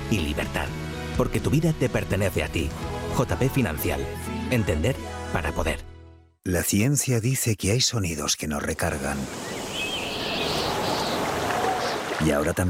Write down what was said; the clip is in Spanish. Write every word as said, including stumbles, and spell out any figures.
y libertad. Porque tu vida te pertenece a ti. J P Financial. Entender para poder. La ciencia dice que hay sonidos que nos recargan. Y ahora también